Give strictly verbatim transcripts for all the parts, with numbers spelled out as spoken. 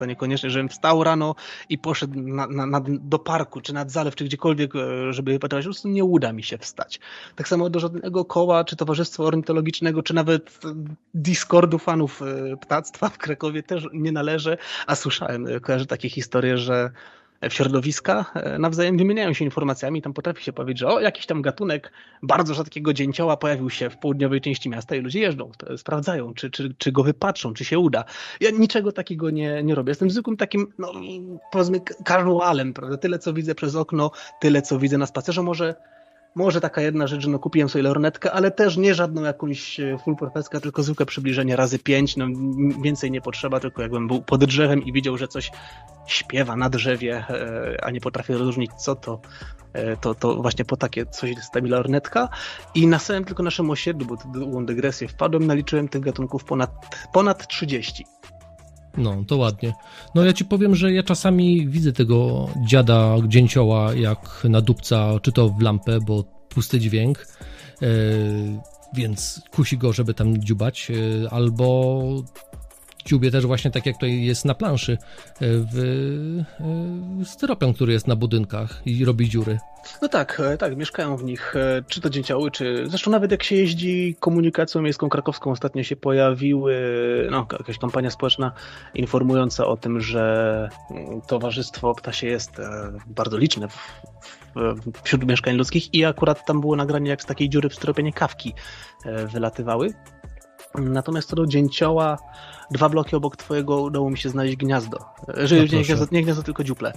To niekoniecznie, żebym wstał rano i poszedł na, na, na, do parku, czy nad zalew, czy gdziekolwiek, żeby patrzeć. Po prostu nie uda mi się wstać. Tak samo do żadnego koła, czy towarzystwa ornitologicznego, czy nawet Discordu fanów ptactwa w Krakowie też nie należę, a słyszałem, kojarzę takie historie, że w środowiska nawzajem wymieniają się informacjami, tam potrafi się powiedzieć, że o, jakiś tam gatunek bardzo rzadkiego dzięcioła pojawił się w południowej części miasta i ludzie jeżdżą, sprawdzają, czy, czy, czy go wypatrzą, czy się uda. Ja niczego takiego nie, nie robię. Jestem zwykłym takim, no powiedzmy, casualem, prawda? Tyle, co widzę przez okno, tyle, co widzę na spacerze. Może Może taka jedna rzecz, że no kupiłem sobie lornetkę, ale też nie żadną jakąś full profeskę, tylko zwykłe przybliżenie razy pięć, no więcej nie potrzeba, tylko jakbym był pod drzewem i widział, że coś śpiewa na drzewie, a nie potrafię rozróżnić co to, to, to właśnie po takie coś jest ta lornetka. I na samym tylko naszym osiedlu, bo tu długą dygresję wpadłem, naliczyłem tych gatunków ponad, ponad trzydzieści. No, to ładnie. No ja ci powiem, że ja czasami widzę tego dziada dzięcioła jak nadupca, czy to w lampę, bo pusty dźwięk, yy, więc kusi go, żeby tam dziubać, yy, albo dziubie też właśnie tak jak tutaj jest na planszy, yy, w yy, styropian, który jest na budynkach i robi dziury. No tak, tak, mieszkają w nich, czy to dzięcioły, czy... Zresztą nawet jak się jeździ komunikacją miejską krakowską, ostatnio się pojawiły, no jakaś kampania społeczna informująca o tym, że towarzystwo ptasie jest bardzo liczne w, w, wśród mieszkań ludzkich i akurat tam było nagranie, jak z takiej dziury w styropianie kawki wylatywały. Natomiast co do dzięcioła, dwa bloki obok twojego udało mi się znaleźć gniazdo. Że no nie, gniazdo, nie gniazdo, tylko dziuple.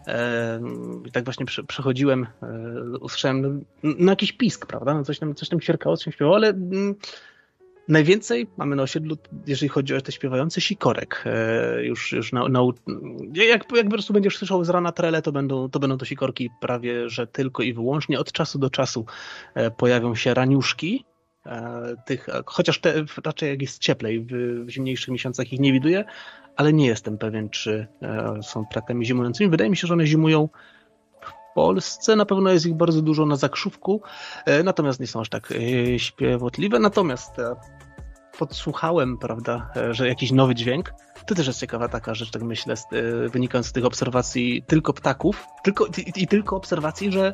I tak właśnie przechodziłem, usłyszałem no jakiś pisk, prawda? No coś tam, coś tam ćwierkało, coś tam śpiewało, ale mm, najwięcej mamy na osiedlu, jeżeli chodzi o te śpiewające, sikorek. Już, już na, na, jak, jak po prostu będziesz słyszał z rana trele, to będą, to będą to sikorki prawie, że tylko i wyłącznie. Od czasu do czasu pojawią się raniuszki, tych, chociaż te, raczej jak jest cieplej, w, w zimniejszych miesiącach ich nie widuję, ale nie jestem pewien, czy e, są ptakami zimującymi. Wydaje mi się, że one zimują w Polsce, na pewno jest ich bardzo dużo na Zakrzówku, e, natomiast nie są aż tak e, śpiewotliwe. Natomiast e, podsłuchałem, prawda, e, że jakiś nowy dźwięk. To też jest ciekawa taka rzecz, tak myślę, z, e, wynikając z tych obserwacji tylko ptaków, tylko, i, i tylko obserwacji, że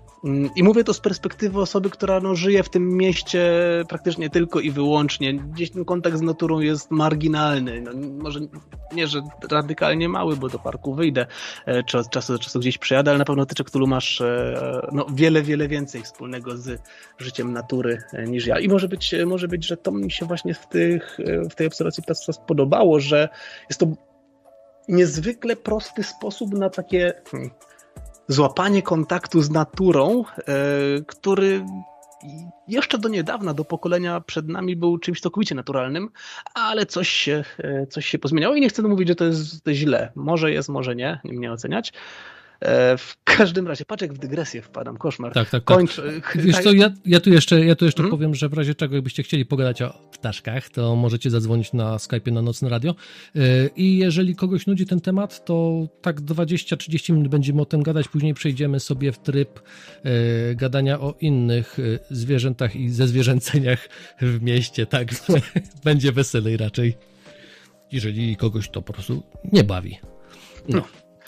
i mówię to z perspektywy osoby, która no, żyje w tym mieście praktycznie tylko i wyłącznie. Gdzieś ten kontakt z naturą jest marginalny. No, może nie, że radykalnie mały, bo do parku wyjdę, czy od czasu do czasu gdzieś przyjadę, ale na pewno ty, Czektulu, masz no, wiele, wiele więcej wspólnego z życiem natury niż ja. I może być, może być, że to mi się właśnie w, tych, w tej obserwacji ptactwa spodobało, że jest to niezwykle prosty sposób na takie... Hmm, złapanie kontaktu z naturą, e, który jeszcze do niedawna, do pokolenia przed nami był czymś całkowicie naturalnym, ale coś się, e, coś się pozmieniało i nie chcę mówić, że to jest to źle. Może jest, może nie, nie mnie oceniać. E, w każdym razie, patrz jak w dygresję wpadam, koszmar. Tak, tak, Kończ, tak. Wiesz co, ja, ja tu jeszcze, ja tu jeszcze hmm? powiem, że w razie czego, jakbyście chcieli pogadać o ptaszkach, to możecie zadzwonić na Skype'ie na Nocne Radio i jeżeli kogoś nudzi ten temat, to tak dwadzieścia trzydzieści minut będziemy o tym gadać, później przejdziemy sobie w tryb e, gadania o innych zwierzętach i ze zwierzęceniach w mieście, tak, będzie weselej raczej, jeżeli kogoś to po prostu nie bawi. No.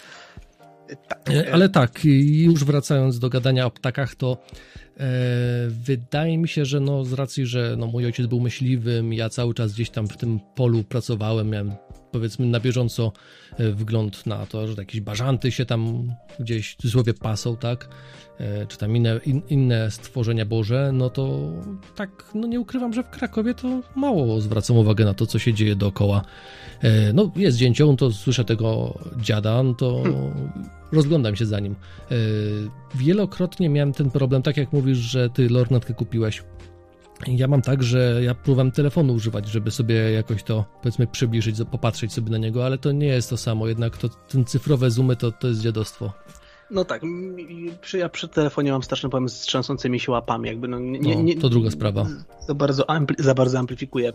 Tak. Ale tak, już wracając do gadania o ptakach, to e, wydaje mi się, że no z racji, że no mój ojciec był myśliwym, ja cały czas gdzieś tam w tym polu pracowałem, miałem powiedzmy na bieżąco wgląd na to, że jakieś bażanty się tam gdzieś w cudzysłowie pasą, tak, e, czy tam inne, in, inne stworzenia boże, no to tak, no nie ukrywam, że w Krakowie to mało zwracam uwagę na to, co się dzieje dookoła. E, no jest dzięcioł, to słyszę tego dziada, no to hmm. rozglądam się za nim. E, wielokrotnie miałem ten problem, tak jak mówisz, że ty lornetkę kupiłeś. Ja mam tak, że ja próbowałem telefonu używać, żeby sobie jakoś to, powiedzmy, przybliżyć, popatrzeć sobie na niego, ale to nie jest to samo, jednak to, ten cyfrowe zoomy to, to jest dziadostwo. No tak, przy, ja przy telefonie mam straszny problem z trzęsącymi się łapami, jakby no nie, no, nie, to druga sprawa. Za bardzo, ampli, za bardzo amplifikuje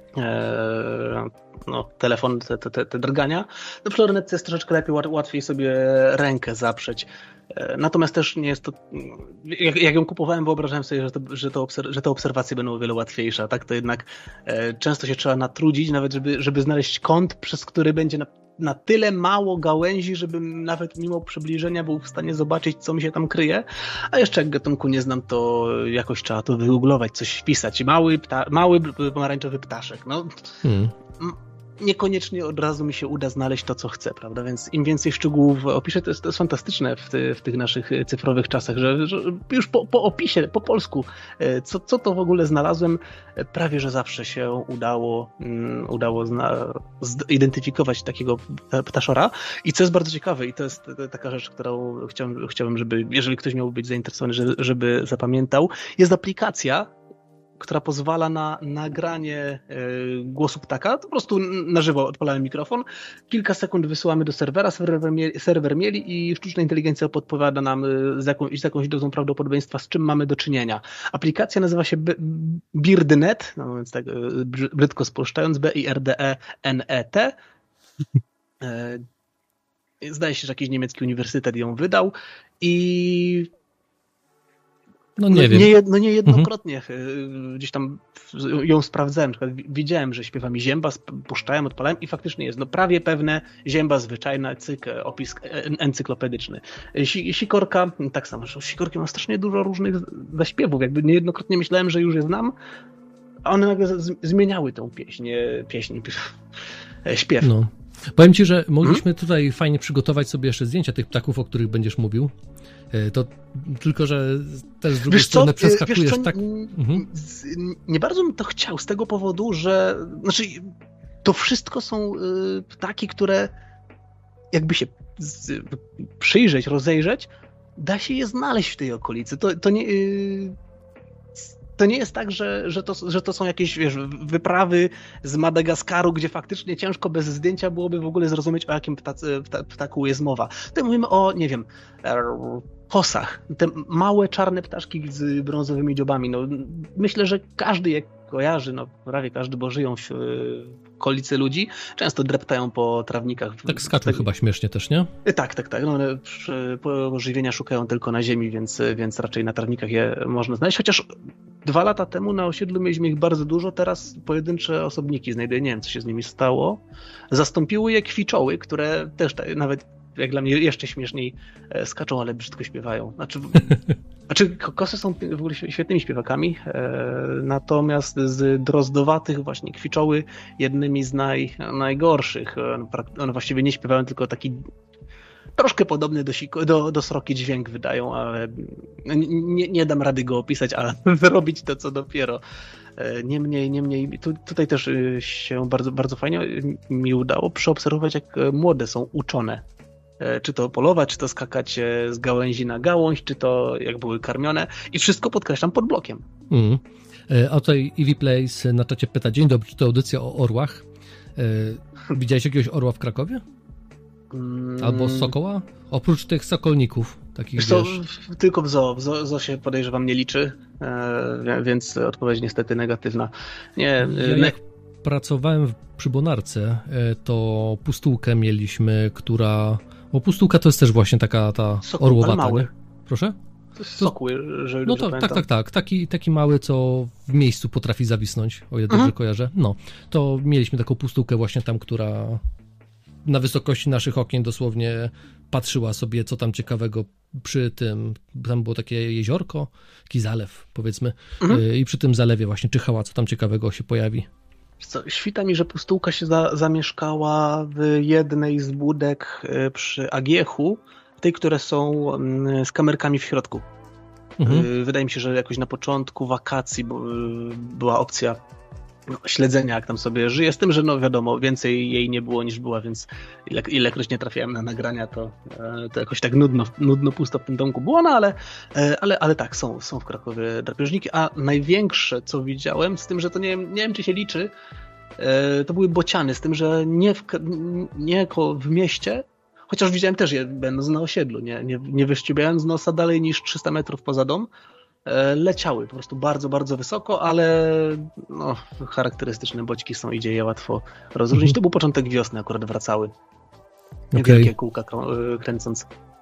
e, no, telefon, te, te, te drgania. No przy lornetce jest troszeczkę lepiej, łatwiej sobie rękę zaprzeć. Natomiast też nie jest to... Jak, jak ją kupowałem, wyobrażałem sobie, że, to, że, to obser- że te obserwacje będą o wiele łatwiejsze, a tak to jednak e, często się trzeba natrudzić, nawet żeby, żeby znaleźć kąt, przez który będzie na, na tyle mało gałęzi, żebym nawet mimo przybliżenia był w stanie zobaczyć, co mi się tam kryje, a jeszcze jak gatunku nie znam, to jakoś trzeba to wygooglować, coś wpisać. Mały, pta- mały pomarańczowy ptaszek, no... Hmm. Niekoniecznie od razu mi się uda znaleźć to, co chcę, prawda? Więc im więcej szczegółów opiszę, to jest, to jest fantastyczne w, ty, w tych naszych cyfrowych czasach, że, że już po, po opisie, po polsku, co, co to w ogóle znalazłem, prawie że zawsze się udało, um, udało zna, zidentyfikować takiego ptaszora. I co jest bardzo ciekawe, i to jest taka rzecz, którą chciałem, chciałem żeby, jeżeli ktoś miał być zainteresowany, żeby, żeby zapamiętał, jest aplikacja, która pozwala na nagranie y, głosu ptaka. To po prostu na żywo odpalałem mikrofon, kilka sekund wysyłamy do serwera, serwer, mie- serwer mieli i sztuczna inteligencja podpowiada nam y, z, jaką, z jakąś dozą prawdopodobieństwa, z czym mamy do czynienia. Aplikacja nazywa się B- Bird kropka net, no więc tak y, brzydko spolszczając, B I R D E N E T. Y, zdaje się, że jakiś niemiecki uniwersytet ją wydał i No nie no, wiem. Nie, no niejednokrotnie mhm. gdzieś tam ją sprawdzałem, na przykład widziałem, że śpiewa mi zięba, puszczałem, odpalałem i faktycznie jest no prawie pewne zięba zwyczajna, cyk, opis encyklopedyczny. Sikorka, tak samo, że sikorki ma strasznie dużo różnych zaśpiewów, jakby niejednokrotnie myślałem, że już je znam, a one nagle z- zmieniały tą pieśń, pieśń, śpiew. No. Powiem ci, że mogliśmy hmm? tutaj fajnie przygotować sobie jeszcze zdjęcia tych ptaków, o których będziesz mówił. To tylko, że też z drugiej wiesz strony co? przeskakujesz wiesz co? tak... Mhm. Nie bardzo bym to chciał z tego powodu, że znaczy to wszystko są ptaki, które jakby się przyjrzeć, rozejrzeć, da się je znaleźć w tej okolicy. To, to nie... To nie jest tak, że, że, to, że to są jakieś wiesz, wyprawy z Madagaskaru, gdzie faktycznie ciężko bez zdjęcia byłoby w ogóle zrozumieć, o jakim ptacy, pta, ptaku jest mowa. Tutaj mówimy o, nie wiem, kosach. Te małe czarne ptaszki z brązowymi dziobami. No, myślę, że każdy je kojarzy, no prawie każdy, bo żyją w okolicy ludzi. Często dreptają po trawnikach. Tak skaczą tak, chyba śmiesznie też, nie? Tak, tak, tak. No, one pożywienia szukają tylko na ziemi, więc, więc raczej na trawnikach je można znaleźć. Chociaż dwa lata temu na osiedlu mieliśmy ich bardzo dużo, teraz pojedyncze osobniki znajduję. Nie wiem, co się z nimi stało. Zastąpiły je kwiczoły, które też nawet jak dla mnie jeszcze śmieszniej skaczą, ale brzydko śpiewają. Znaczy, znaczy kosy są w ogóle świetnymi śpiewakami, natomiast z drozdowatych właśnie kwiczoły jednymi z naj, najgorszych. One właściwie nie śpiewają, tylko taki troszkę podobny do, siko, do, do sroki dźwięk wydają, ale nie, nie dam rady go opisać, a zrobić to co dopiero. Niemniej, niemniej tu, tutaj też się bardzo, bardzo fajnie mi udało przeobserwować, jak młode są uczone. Czy to polować, czy to skakać z gałęzi na gałąź, czy to jak były karmione i wszystko podkreślam pod blokiem. Mm. A tutaj Eevee Plays na czacie pyta, dzień dobry, czy to audycja o orłach? Widziałeś jakiegoś orła w Krakowie? Albo sokoła? Oprócz tych sokolników. Takich, co, wiesz... Tylko w zoo. W zoo, zoo się podejrzewam nie liczy, więc odpowiedź niestety negatywna. Nie, ja ne... jak pracowałem przy Bonarce, to pustułkę mieliśmy, która... Bo pustułka to jest też właśnie taka ta Sokół, orłowata, mały. nie? Proszę? To jest sokół, jeżeli No dobrze to, pamiętam. tak, tak, tak. Taki, taki mały, co w miejscu potrafi zawisnąć, o ile dobrze mhm. kojarzę. No, to mieliśmy taką pustułkę właśnie tam, która na wysokości naszych okien dosłownie patrzyła sobie, co tam ciekawego przy tym, tam było takie jeziorko, taki zalew, powiedzmy, mhm. i przy tym zalewie właśnie czyhała, co tam ciekawego się pojawi. Co, świta mi, że pustułka się za, zamieszkała w jednej z budek przy Agiechu, tej, które są z kamerkami w środku. Mhm. Wydaje mi się, że jakoś na początku wakacji była opcja śledzenia, jak tam sobie żyje, z tym, że no wiadomo, więcej jej nie było niż była, więc ile, ilekroć nie trafiałem na nagrania, to, to jakoś tak nudno, nudno pusto w tym domku było, no ale, ale, ale tak, są, są w Krakowie drapieżniki, a największe, co widziałem, z tym, że to nie, nie wiem, czy się liczy, to były bociany, z tym, że nie w, nie w mieście, chociaż widziałem też je będąc na osiedlu, nie, nie, nie wyszczubiając nosa dalej niż trzysta metrów poza dom, leciały po prostu bardzo, bardzo wysoko, ale no, charakterystyczne boćki są, idzie je łatwo rozróżnić. To był początek wiosny, akurat wracały. Okay. Wielkie kółka kręcąc.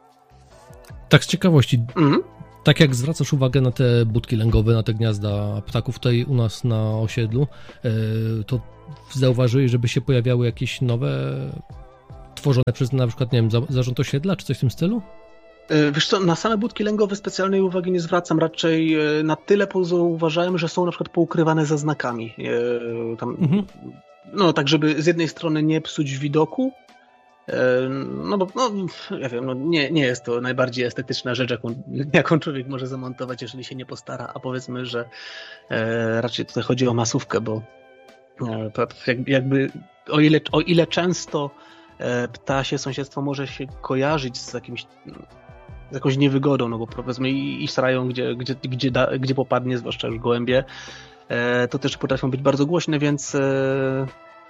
Tak z ciekawości, mm-hmm. tak jak zwracasz uwagę na te budki lęgowe, na te gniazda ptaków tutaj u nas na osiedlu, to zauważyłeś, żeby się pojawiały jakieś nowe tworzone przez na przykład, nie wiem, zarząd osiedla, czy coś w tym stylu? Wiesz co, na same budki lęgowe specjalnej uwagi nie zwracam, raczej na tyle zauważałem, że są na przykład poukrywane za znakami. Tam, mhm. No tak, żeby z jednej strony nie psuć widoku, no bo no, ja wiem, no, nie, nie jest to najbardziej estetyczna rzecz, jaką, jaką człowiek może zamontować, jeżeli się nie postara, a powiedzmy, że e, raczej tutaj chodzi o masówkę, bo e, jakby o ile, o ile często e, ptasie sąsiedztwo może się kojarzyć z jakimś z jakąś niewygodą, no bo powiedzmy i, i srają gdzie, gdzie, gdzie, da, gdzie popadnie, zwłaszcza już gołębie, e, to też potrafią być bardzo głośne, więc e,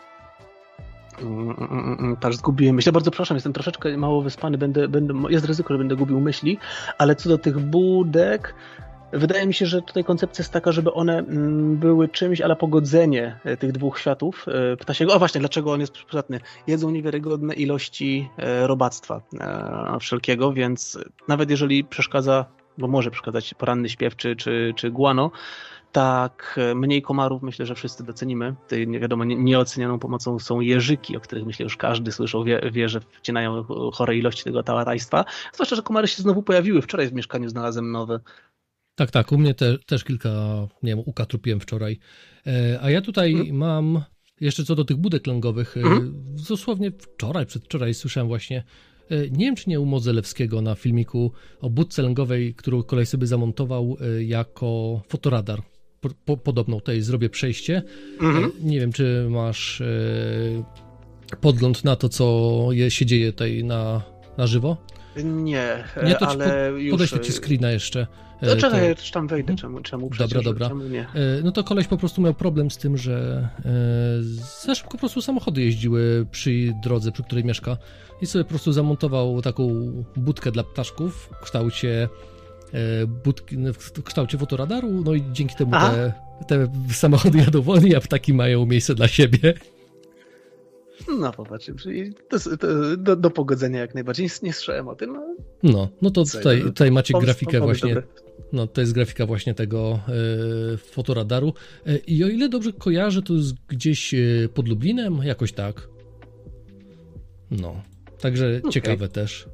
Patrz, zgubiłem myśl. Bardzo przepraszam, jestem troszeczkę mało wyspany, będę, będę, jest ryzyko, że będę gubił myśli, ale co do tych budek, wydaje mi się, że tutaj koncepcja jest taka, żeby one były czymś, ale pogodzenie tych dwóch światów ptasiego. O właśnie, dlaczego on jest przydatny? Jedzą niewiarygodne ilości robactwa wszelkiego, więc nawet jeżeli przeszkadza, bo może przeszkadzać poranny śpiew czy, czy, czy guano, tak, mniej komarów myślę, że wszyscy docenimy. Tej, nie wiadomo, nie, nieocenianą pomocą są jeżyki, o których myślę już każdy słyszał, wie, wie, że wcinają chore ilości tego tałarajstwa. Zwłaszcza, że komary się znowu pojawiły. Wczoraj w mieszkaniu znalazłem nowe. Tak, tak, u mnie te, też kilka, nie wiem, ukatrupiłem wczoraj. E, a ja tutaj hmm. mam, jeszcze co do tych budek lęgowych, hmm. e, dosłownie wczoraj, przedwczoraj słyszałem właśnie, e, nie wiem czy nie u Modzelewskiego na filmiku o budce lęgowej, którą kolej sobie zamontował e, jako fotoradar. Po, podobną tutaj zrobię przejście. Mhm. Nie wiem, czy masz e, podgląd na to, co je, się dzieje tutaj na, na żywo? Nie, nie to ale po, już... Podeślę ci screena jeszcze. No czekaj, to... ja też tam wejdę, czemu, czemu przecież, Dobra, dobra. Czemu nie? No to koleś po prostu miał problem z tym, że za szybko po prostu samochody jeździły przy drodze, przy której mieszka i sobie po prostu zamontował taką budkę dla ptaszków w kształcie budki, w kształcie fotoradaru, no i dzięki temu te, te samochody jadą wolniej, a ptaki mają miejsce dla siebie. No popatrz, to, to, do, do pogodzenia jak najbardziej. Nie, nie słyszałem o tym, ale... No, no to tutaj, tutaj macie pomysł, grafikę pomysł, właśnie, dobre. no to jest grafika właśnie tego y, fotoradaru y, i o ile dobrze kojarzę, to jest gdzieś y, pod Lublinem, jakoś tak. No, także okay. Ciekawe też.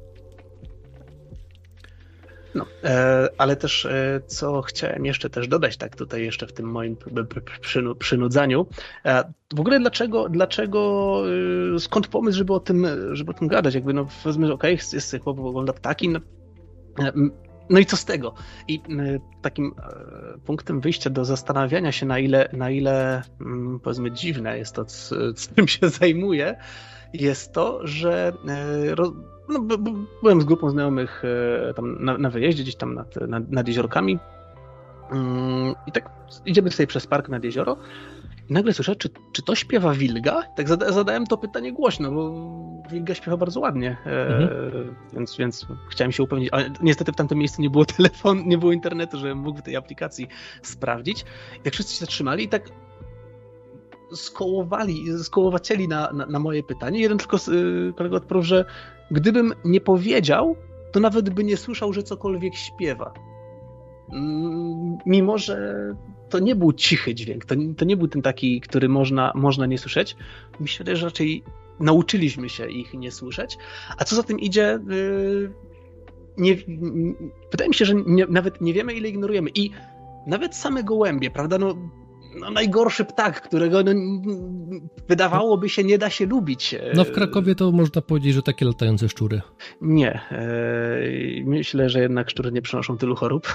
No, e, ale też e, co chciałem jeszcze też dodać, tak tutaj jeszcze w tym moim przynu, przynudzaniu. E, w ogóle dlaczego, dlaczego e, skąd pomysł, żeby o tym, żeby o tym gadać? Jakby no powiedzmy, że okej, okay, jest chłop, ogląda ptaki, no, e, no i co z tego? I e, takim e, punktem wyjścia do zastanawiania się, na ile, na ile m, powiedzmy dziwne jest to, z, z czym się zajmuję, jest to, że e, ro, No, b- b- byłem z grupą znajomych e, tam na, na wyjeździe, gdzieś tam nad, nad, nad jeziorkami mm, i tak idziemy sobie przez park nad jezioro i nagle słyszę, czy, czy to śpiewa wilga? Tak zada- zadałem to pytanie głośno, bo wilga śpiewa bardzo ładnie, e, mhm. więc, więc chciałem się upewnić, ale niestety w tamtym miejscu nie było telefonu, nie było internetu, żebym mógł w tej aplikacji sprawdzić. Jak wszyscy się zatrzymali i tak skołowali, skołowacieli na, na, na moje pytanie. Jeden tylko yy, kolega odpowiedział, że gdybym nie powiedział, to nawet by nie słyszał, że cokolwiek śpiewa. Mm, mimo, że to nie był cichy dźwięk, to, to nie był ten taki, który można, można nie słyszeć. Myślę, że raczej nauczyliśmy się ich nie słyszeć. A co za tym idzie, yy, nie, wydaje mi się, że nie, nawet nie wiemy, ile ignorujemy. I nawet same gołębie, prawda, no No, najgorszy ptak, którego no, wydawałoby się nie da się lubić. No w Krakowie to można powiedzieć, że takie latające szczury. Nie. E, myślę, że jednak szczury nie przynoszą tylu chorób.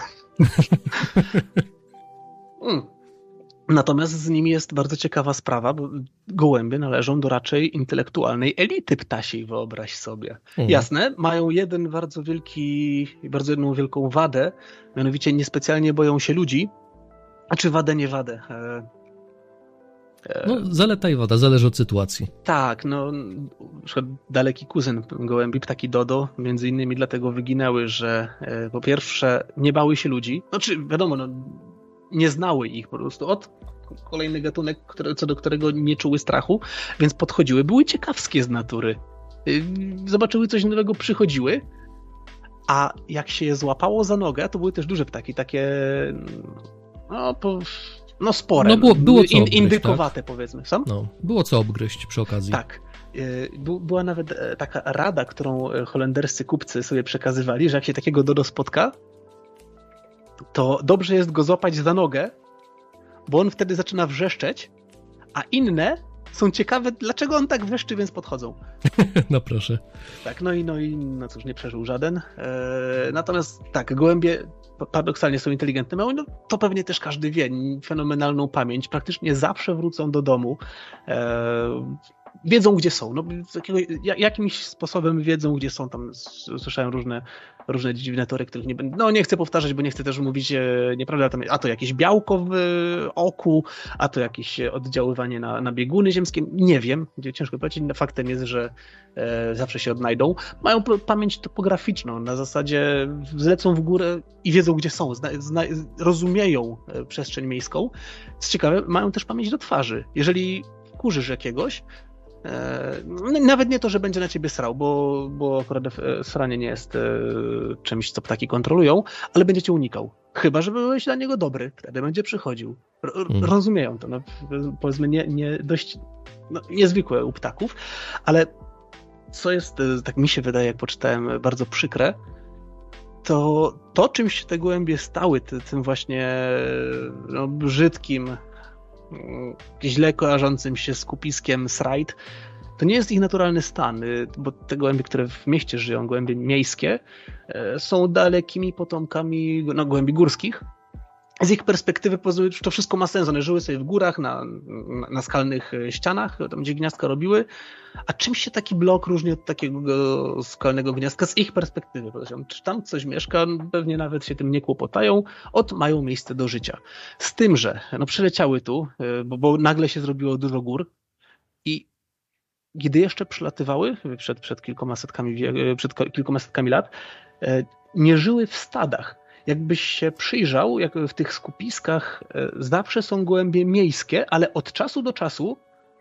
mm. Natomiast z nimi jest bardzo ciekawa sprawa, bo gołębie należą do raczej intelektualnej elity ptasiej, wyobraź sobie. Mhm. Jasne, mają jeden bardzo wielki, bardzo jedną wielką wadę, mianowicie niespecjalnie boją się ludzi. A czy wadę, nie wadę? E, e, no, zaleta i wada, zależy od sytuacji. Tak, no, na przykład daleki kuzyn gołębi, ptaki dodo, między innymi dlatego wyginęły, że e, po pierwsze nie bały się ludzi, znaczy wiadomo, no, nie znały ich po prostu od kolejny gatunek, który, co do którego nie czuły strachu, więc podchodziły, były ciekawskie z natury. E, zobaczyły coś nowego, przychodziły, a jak się je złapało za nogę, to były też duże ptaki, takie... No, po, no spore. No było, było co In, obgryźć, indykowate, tak? Powiedzmy. Sam? No, było co obgryźć przy okazji. Tak. Była nawet taka rada, którą holenderscy kupcy sobie przekazywali, że jak się takiego dodo spotka, to dobrze jest go złapać za nogę, bo on wtedy zaczyna wrzeszczeć, a inne są ciekawe, dlaczego on tak wrzeszczy, więc podchodzą. No proszę. Tak, no i no i no cóż, nie przeżył żaden. Eee, natomiast tak, gołębie paradoksalnie są inteligentne, mają, no to pewnie też każdy wie, fenomenalną pamięć, praktycznie zawsze wrócą do domu. Eee, wiedzą, gdzie są. No, jakiego, jakimś sposobem wiedzą, gdzie są. Tam słyszałem różne, różne dziwne tory, których nie będę. No nie chcę powtarzać, bo nie chcę też mówić e, nieprawda. Tam, a to jakieś białko w oku, a to jakieś oddziaływanie na, na bieguny ziemskie. Nie wiem, ciężko powiedzieć. Faktem jest, że e, zawsze się odnajdą. Mają pamięć topograficzną. Na zasadzie zlecą w górę i wiedzą, gdzie są. Zna, zna, rozumieją przestrzeń miejską. Co ciekawe, mają też pamięć do twarzy. Jeżeli kurzysz jakiegoś, nawet nie to, że będzie na ciebie srał, bo, bo akurat sranie nie jest czymś, co ptaki kontrolują, ale będzie cię unikał. Chyba że byłeś dla niego dobry, wtedy będzie przychodził. R- rozumieją to, no, powiedzmy nie, nie dość no, niezwykłe u ptaków, ale co jest, tak mi się wydaje, jak poczytałem, bardzo przykre, to to, czym się te gołębie stały, tym właśnie no, brzydkim, źle kojarzącym się z skupiskiem srajd, to nie jest ich naturalny stan, bo te gołębie, które w mieście żyją, gołębie miejskie, są dalekimi potomkami no, gołębi górskich. Z ich perspektywy to wszystko ma sens. One żyły sobie w górach, na, na, na skalnych ścianach, tam gdzie gniazdka robiły. A czym się taki blok różni od takiego skalnego gniazdka z ich perspektywy? Czy tam coś mieszka? Pewnie nawet się tym nie kłopotają. Ot, mają miejsce do życia. Z tym, że no, przyleciały tu, bo, bo nagle się zrobiło dużo gór i gdy jeszcze przylatywały przed, przed, kilkoma setkami, przed kilkoma setkami lat, nie żyły w stadach. Jakbyś się przyjrzał, jak w tych skupiskach zawsze są gołębie miejskie, ale od czasu do czasu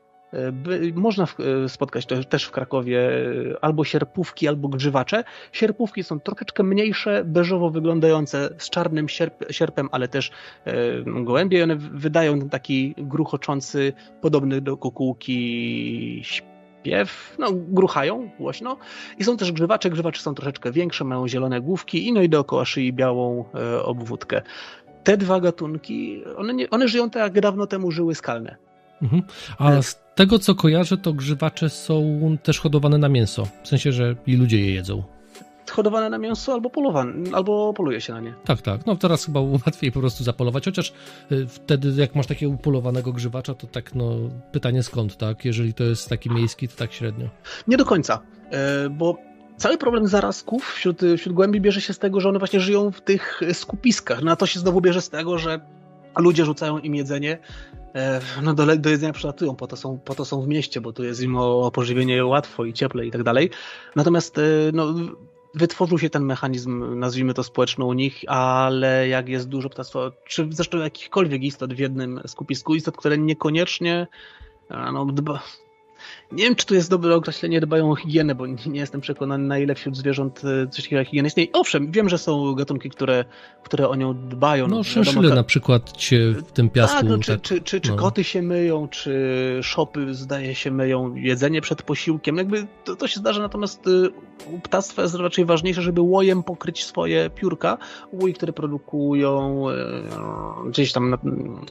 by, można spotkać to, też w Krakowie albo sierpówki, albo grzywacze. Sierpówki są troszeczkę mniejsze, beżowo wyglądające, z czarnym sierp, sierpem, ale też e, gołębie. One wydają ten taki gruchoczący, podobny do kukułki śpiew, no gruchają głośno. I są też grzywacze. Grzywacze są troszeczkę większe, mają zielone główki i no i dookoła szyi białą e, obwódkę. Te dwa gatunki, one, nie, one żyją tak, jak dawno temu żyły skalne. Mhm. A z tego, co kojarzę, to grzywacze są też hodowane na mięso. W sensie, że i ludzie je jedzą. Hodowane na mięso albo polowane, albo poluje się na nie. Tak, tak. No teraz chyba łatwiej po prostu zapolować, chociaż wtedy jak masz takiego upolowanego grzywacza, to tak no pytanie skąd, tak? Jeżeli to jest taki miejski, to tak średnio. Nie do końca, bo cały problem zarazków wśród, wśród gołębi bierze się z tego, że one właśnie żyją w tych skupiskach. No a to się znowu bierze z tego, że ludzie rzucają im jedzenie, no do, do jedzenia przylatują, po to, są, po to są w mieście, bo tu jest im o pożywienie łatwo i cieple i tak dalej. Natomiast no, wytworzył się ten mechanizm, nazwijmy to społeczny u nich, ale jak jest dużo ptactwa, czy zresztą jakichkolwiek istot w jednym skupisku, istot, które niekoniecznie no, dba, nie wiem, czy tu jest dobre określenie, dbają o higienę, bo nie jestem przekonany, na ile wśród zwierząt coś takiego jak higiena istnieje. Owszem, wiem, że są gatunki, które, które o nią dbają. No szynszyle na przykład się w tym piasku... Tak, no, czy, tak, czy, czy, czy no. koty się myją, czy szopy, zdaje się, myją jedzenie przed posiłkiem. Jakby to, to się zdarza, natomiast u ptactwa jest raczej ważniejsze, żeby łojem pokryć swoje piórka. Łój, które produkują gdzieś tam... Na,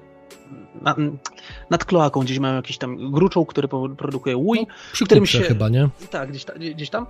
Na, nad kloaką gdzieś mają jakiś tam gruczoł, który produkuje łój, no, przy którym się chyba, nie? Tak, gdzieś, ta, gdzieś tam.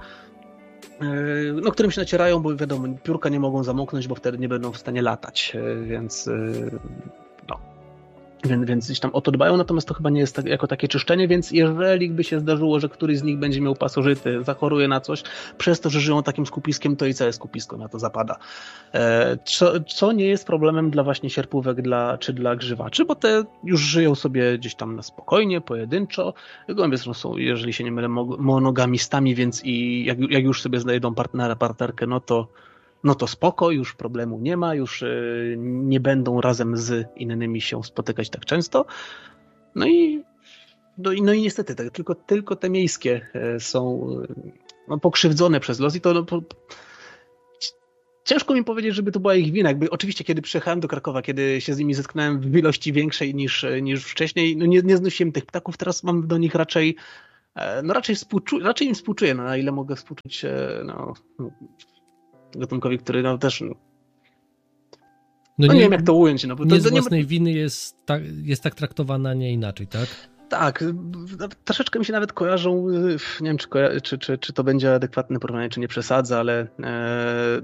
Yy, no, którym się nacierają, bo wiadomo, piórka nie mogą zamoknąć, bo wtedy nie będą w stanie latać, yy, więc yy, no. Więc, więc gdzieś tam o to dbają, natomiast to chyba nie jest tak, jako takie czyszczenie, więc jeżeli by się zdarzyło, że któryś z nich będzie miał pasożyty, zachoruje na coś, przez to, że żyją takim skupiskiem, to i całe skupisko na to zapada. E, co, co nie jest problemem dla właśnie sierpówek dla, czy dla grzywaczy, bo te już żyją sobie gdzieś tam na spokojnie, pojedynczo. Gołębie są, jeżeli się nie mylę, monogamistami, więc i jak, jak już sobie znajdą partnera, partnerkę, no to no to spoko, już problemu nie ma, już nie będą razem z innymi się spotykać tak często. No i, no i, no i niestety tak, tylko, tylko te miejskie są no, pokrzywdzone przez los i to no, po, ciężko mi powiedzieć, żeby to była ich wina. Jakby, oczywiście, kiedy przyjechałem do Krakowa, kiedy się z nimi zetknąłem w ilości większej niż, niż wcześniej, no nie, nie znosiłem tych ptaków, teraz mam do nich raczej no raczej, współczu, raczej im współczuję, no, na ile mogę współczuć no, gatunkowi, który no, też... No, no nie, nie wiem, jak to ująć. No, bo nie to, z to własnej nie... winy jest tak, jest tak traktowana, nie inaczej, tak? Tak, troszeczkę mi się nawet kojarzą, nie wiem, czy, koja- czy, czy, czy to będzie adekwatne porównanie, czy nie przesadzę, ale e,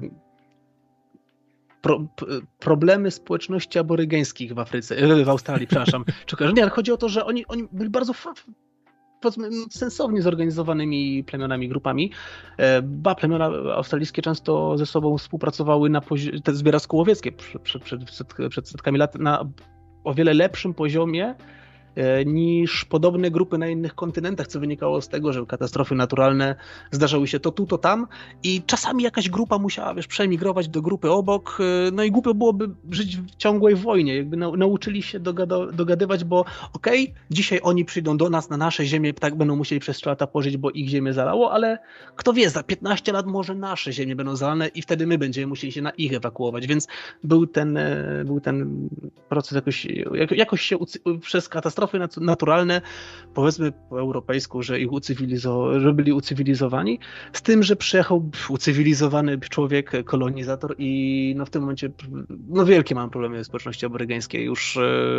pro, problemy społeczności aborygeńskich w Afryce, w Australii, przepraszam, czy kojarzę? Nie, ale chodzi o to, że oni, oni byli bardzo powiedzmy, sensownie zorganizowanymi plemionami, grupami. Ba, plemiona australijskie często ze sobą współpracowały na poziomie, te zbieractwo łowieckie przed, przed, przed, przed setkami lat na o wiele lepszym poziomie niż podobne grupy na innych kontynentach, co wynikało z tego, że katastrofy naturalne zdarzały się to tu, to tam i czasami jakaś grupa musiała, wiesz, przemigrować do grupy obok, no i głupio byłoby żyć w ciągłej wojnie, jakby na, nauczyli się dogada, dogadywać, bo okej, okay, dzisiaj oni przyjdą do nas na nasze ziemię, tak będą musieli przez trzy lata pożyć, bo ich ziemię zalało, ale kto wie, za piętnaście lat może nasze ziemie będą zalane i wtedy my będziemy musieli się na ich ewakuować, więc był ten, był ten proces jakoś, jakoś się przez katastrofę naturalne, powiedzmy po europejsku, że ich ucywilizo- że byli ucywilizowani, z tym, że przyjechał ucywilizowany człowiek, kolonizator i no w tym momencie no wielkie mam problemy ze społeczności aborygeńskiej. Już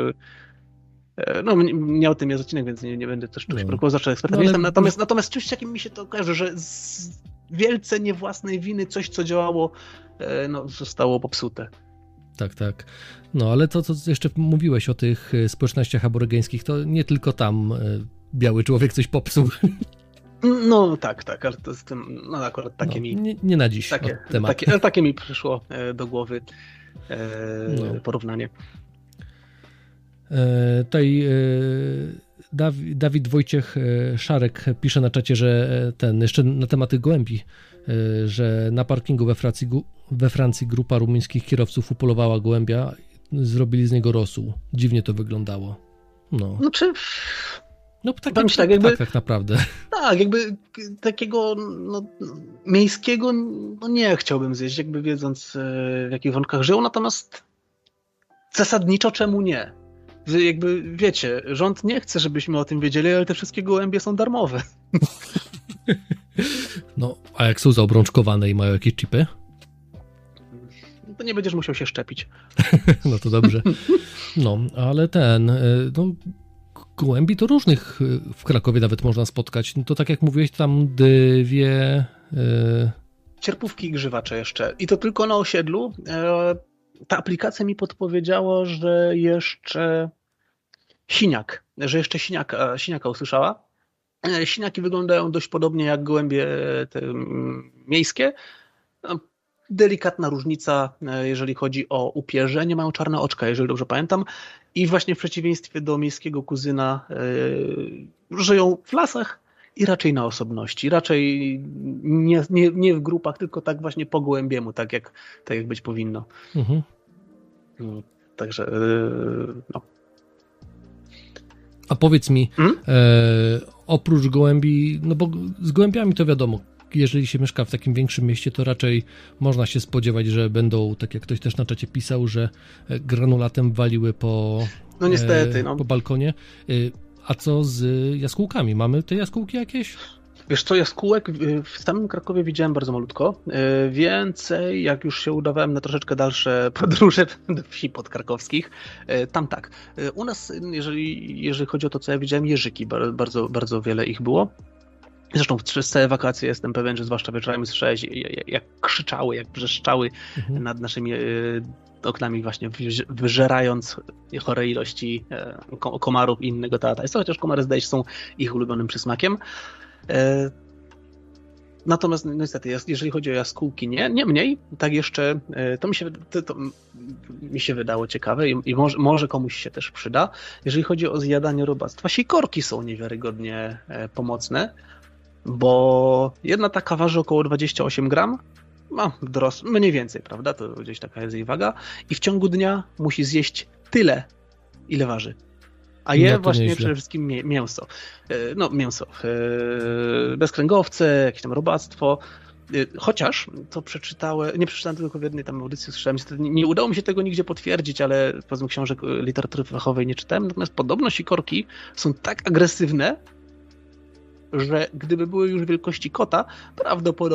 no nie o tym jest odcinek, więc nie, nie będę też czegoś próbował zawsze ekspertem. No, ale... Natomiast, natomiast czymś takim mi się to kojarzy, że z wielce nie własnej winy coś, co działało, no, zostało popsute. Tak, tak. No ale to, co jeszcze mówiłeś o tych społecznościach aborygeńskich, to nie tylko tam biały człowiek coś popsuł. No tak, tak, ale to z tym, no akurat takie no, mi... Nie, nie na dziś takie, temat. Takie, takie mi przyszło do głowy e, no. porównanie. E, tutaj e, Dawid, Dawid Wojciech Szarek pisze na czacie, że ten, jeszcze na temat tych gołębi, że na parkingu we Francji, we Francji grupa rumuńskich kierowców upolowała gołębia, zrobili z niego rosół. Dziwnie to wyglądało. No, no czy... No tak, tak, tak, jakby, tak, tak naprawdę. Tak, jakby takiego no, miejskiego no nie chciałbym zjeść, jakby wiedząc w jakich warunkach żyją, natomiast zasadniczo czemu nie? Jakby wiecie, rząd nie chce, żebyśmy o tym wiedzieli, ale te wszystkie gołębie są darmowe. No, a jak są zaobrączkowane i mają jakieś chipy? To nie będziesz musiał się szczepić. No to dobrze. No, ale ten, no, gołębi to różnych w Krakowie nawet można spotkać. No to tak jak mówiłeś, tam dwie... Yy... Cierpówki i grzywacze jeszcze. I to tylko na osiedlu. Ta aplikacja mi podpowiedziała, że jeszcze siniak, że jeszcze siniaka, siniaka usłyszała. Siniaki wyglądają dość podobnie jak gołębie te miejskie. Delikatna różnica, jeżeli chodzi o upierze. Nie mają czarne oczka, jeżeli dobrze pamiętam. I właśnie w przeciwieństwie do miejskiego kuzyna yy, żyją w lasach i raczej na osobności. Raczej nie, nie, nie w grupach, tylko tak właśnie po gołębiemu, tak jak, tak jak być powinno. Mhm. Także yy, no. A powiedz mi, hmm? e, oprócz gołębi, no bo z gołębiami to wiadomo, jeżeli się mieszka w takim większym mieście, to raczej można się spodziewać, że będą, tak jak ktoś też na czacie pisał, że granulatem waliły po, no niestety, e, no. po balkonie. E, a co z jaskółkami? Mamy te jaskółki jakieś? Wiesz co, jaskółek w samym Krakowie widziałem bardzo malutko. Więcej, jak już się udawałem na troszeczkę dalsze podróże do wsi podkrakowskich, tam tak. U nas, jeżeli, jeżeli chodzi o to, co ja widziałem, jeżyki, bardzo, bardzo wiele ich było. Zresztą przez całe wakacje jestem pewien, że zwłaszcza wieczorami słyszałeś, jak krzyczały, jak wrzeszczały mhm. nad naszymi oknami, właśnie wyżerając chore ilości komarów i innego teatra. Chociaż komary, zdaje się, są ich ulubionym przysmakiem. Natomiast no niestety, jeżeli chodzi o jaskółki, nie, nie mniej, tak jeszcze, to mi się, to, to mi się wydało ciekawe i, i może, może komuś się też przyda. Jeżeli chodzi o zjadanie robactwa, sikorki są niewiarygodnie pomocne, bo jedna taka waży około dwadzieścia osiem gram, no, doros- mniej więcej, prawda, to gdzieś taka jest jej waga i w ciągu dnia musi zjeść tyle, ile waży. A je no właśnie nieźle. Przede wszystkim mięso. No mięso. Bezkręgowce, jakieś tam robactwo. Chociaż to przeczytałem, nie przeczytałem tylko w jednej tam audycji, słyszałem, nie, nie udało mi się tego nigdzie potwierdzić, ale powiedzmy książek literatury fachowej nie czytałem, natomiast podobno sikorki są tak agresywne, że gdyby były już wielkości kota, prawdopodobnie